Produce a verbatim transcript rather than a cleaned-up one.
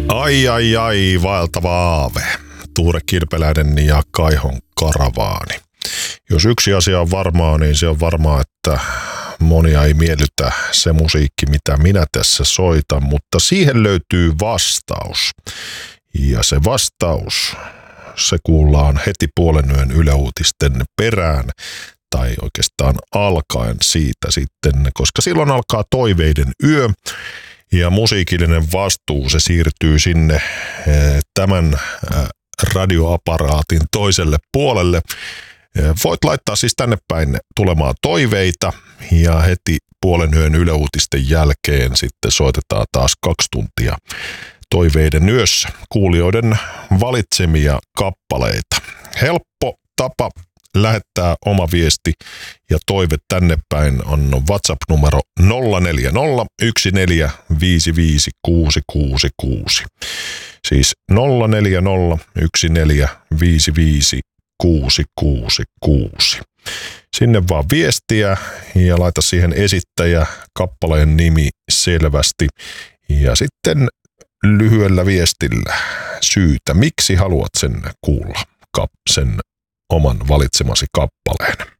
Ai ai ai, vaeltava aave. Tuure Kirpeläinen ja Kaihon karavaani. Jos yksi asia on varmaa, niin se on varmaa, että monia ei miellytä se musiikki, mitä minä tässä soitan, mutta siihen löytyy vastaus. Ja se vastaus, se kuullaan heti puolen yön Yle Uutisten perään, tai oikeastaan alkaen siitä sitten, koska silloin alkaa toiveiden yö, ja musiikillinen vastuu, se siirtyy sinne tämän radioaparaatin toiselle puolelle. Voit laittaa siis tänne päin tulemaan toiveita, ja heti puolen yön Yle Uutisten jälkeen sitten soitetaan taas kaksi tuntia toiveiden yössä kuulijoiden valitsemia kappaleita. Helppo tapa lähettää oma viesti ja toive tänne päin on WhatsApp-numero nolla neljä nolla yksi neljä viisi viisi kuusi kuusi kuusi. Siis nolla neljä nolla yksi neljä viisi viisi kuusi kuusi kuusi. Sinne vaan viestiä ja laita siihen esittäjä, kappaleen nimi selvästi ja sitten lyhyellä viestillä syytä, miksi haluat sen kuulla, sen oman valitsemasi kappaleen.